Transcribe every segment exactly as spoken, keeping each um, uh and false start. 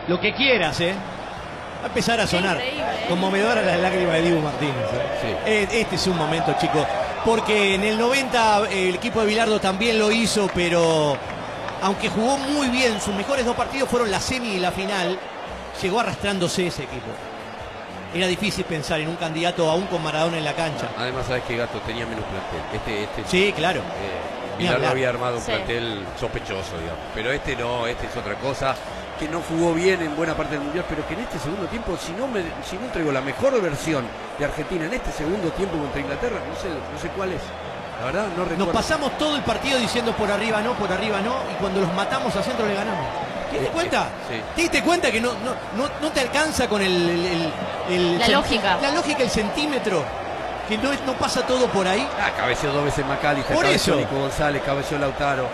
lo que quieras, ¿eh? Va a empezar a sonar. Increíble, ¿eh? Conmovedora la lágrima de Dibu Martínez. ¿eh? Sí. Este es un momento, chicos. Porque en el noventa el equipo de Bilardo también lo hizo, pero aunque jugó muy bien, sus mejores dos partidos fueron la semi y la final, llegó arrastrándose ese equipo. Era difícil pensar en un candidato aún con Maradona en la cancha. Además, sabes que Gato tenía menos plantel. Este, este, sí, claro. Eh, Bilardo había armado un sí. plantel sospechoso, digamos. Pero este no, este es otra cosa. Que no jugó bien en buena parte del Mundial, pero que en este segundo tiempo, si no me, si no entrego la mejor versión de Argentina en este segundo tiempo contra Inglaterra, no sé, no sé cuál es. La verdad, no recuerdo. Nos pasamos todo el partido diciendo por arriba no, por arriba no, y cuando los matamos a centro le ganamos. ¿Te diste cuenta? Sí. ¿Te diste cuenta que no, no, no, no te alcanza con el, el, el, el la lógica? La lógica, el centímetro. Que no, no pasa todo por ahí. Ah, cabeció dos veces McAllister, por cabeció eso. Nico González, cabeció Lautaro.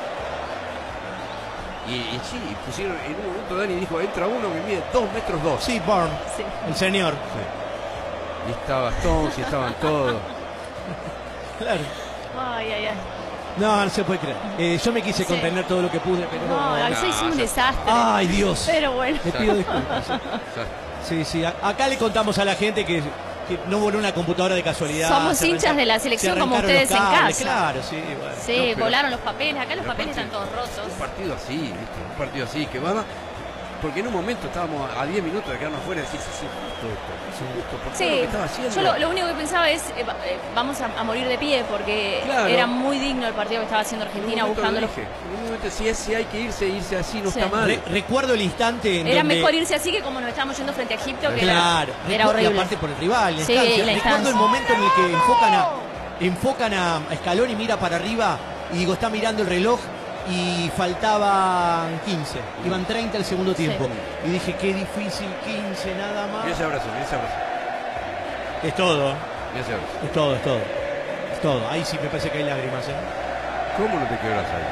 Y, y sí, pusieron en un momento Dani dijo, entra uno que mide dos metros dos. Sí, Barn, sí. El señor. Sí. Y estaba Stones y estaban todos. Claro. Ay, ay, ay. No, no se puede creer. Eh, yo me quise sí. contener todo lo que pude, pero no. No, eso hizo un desastre. Ay, Dios. Pero bueno. Le pido disculpas. Sí, sí. Acá le contamos a la gente que, que no voló una computadora de casualidad. Somos hinchas de la selección como ustedes en casa. Claro, sí. Bueno. Sí, no, volaron los papeles. Acá los papeles están todos rotos. Un partido así, ¿viste? Un partido así que va. Porque en un momento estábamos a diez minutos de quedarnos fuera y decir, sí, justo esto, es injusto por sí, todo lo que estaba haciendo. Yo lo, lo único que pensaba es, eh, eh, vamos a, a morir de pie, porque claro. era muy digno el partido que estaba haciendo Argentina buscando los... En un momento, si, es, si hay que irse, irse así no sí. está mal. Re, recuerdo el instante en Era donde... mejor irse así que como nos estábamos yendo frente a Egipto, que claro. era, era horrible. Y aparte por el rival, la sí, instancia. La recuerdo el momento en el que enfocan a, enfocan a Scaloni y mira para arriba y digo, está mirando el reloj. Y faltaban quince, iban treinta el segundo tiempo. Sí. Y dije, qué difícil, quince nada más. Mira ese abrazo, mira ese abrazo. Es todo. Mira ese abrazo. Es todo, es todo. Es todo. Ahí sí me parece que hay lágrimas, ¿eh? ¿Cómo no te quebras ahí?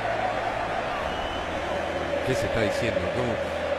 ¿Qué se está diciendo? ¿Cómo?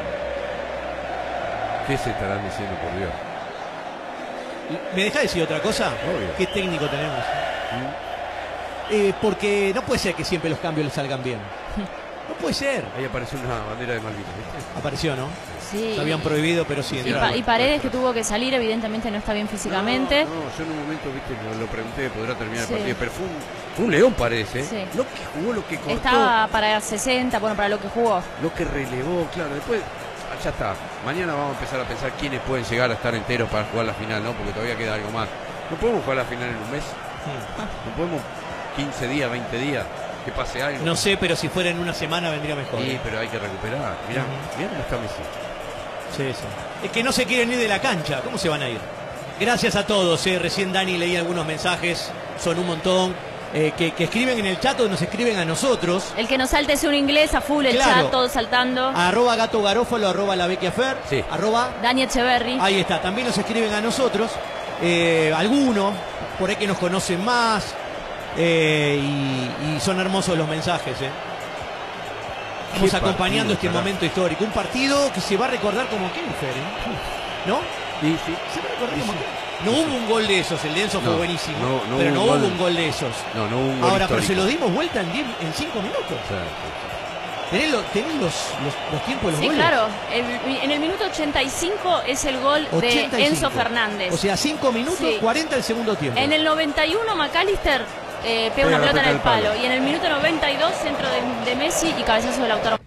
¿Qué se estarán diciendo, por Dios? ¿Me deja decir otra cosa? Obvio. ¿Qué técnico tenemos? ¿Mm? Eh, porque no puede ser que siempre los cambios les salgan bien. No puede ser. Ahí apareció una bandera de Malvinas, ¿viste? Apareció, ¿no? Sí. Se habían prohibido, pero sí. Y, pa y Paredes, que tuvo que salir, evidentemente no está bien físicamente. No, no yo en un momento, viste, lo, lo pregunté, podrá terminar sí. el partido, pero fue un, fue un león, parece. ¿eh? Sí. Lo que jugó, lo que cortó. Estaba para sesenta, bueno, para lo que jugó. Lo que relevó, claro. Después, ya está. Mañana vamos a empezar a pensar quiénes pueden llegar a estar enteros para jugar la final, ¿no? Porque todavía queda algo más. No podemos jugar la final en un mes. Sí. No podemos... quince días, veinte días, que pase algo. No sé, pero si fuera en una semana vendría mejor. Sí, pero hay que recuperar. Mirá, uh-huh. mirá cómo está Messi. Sí, sí. Es que no se quieren ir de la cancha. ¿Cómo se van a ir? Gracias a todos. Eh. Recién Dani leí algunos mensajes, son un montón. Eh, que, que escriben en el chat o nos escriben a nosotros. El que nos salte es un inglés, a full el claro. chat, todos saltando. Arroba Gato Garófalo, arroba La Vecchia Fer, sí. arroba Dani Echeverry. Ahí está, también nos escriben a nosotros. Eh, algunos, por ahí que nos conocen más. Eh, y, y son hermosos los mensajes, ¿eh? Vamos Qué acompañando partido, este carajo. momento histórico. Un partido que se va a recordar como Kenfer, ¿eh? ¿No? Sí, sí. Se va a recordar sí, como sí. No sí, hubo sí. un gol de esos, el de Enzo no, fue buenísimo. No, no pero no hubo un gol de esos. No, no hubo un gol Ahora, histórico. pero se lo dimos vuelta en cinco minutos. Sí, sí. ¿Tenés, lo, tenés los, los, los tiempos de los sí, goles? Sí, claro. El, en el minuto ochenta y cinco es el gol ochenta y cinco de Enzo Fernández. O sea, cinco minutos, sí. cuarenta el segundo tiempo. En el noventa y uno, McAllister eh, pega una pelota en el palo. palo. Y en el minuto noventa y dos, centro de, de Messi y cabezazo de Lautaro.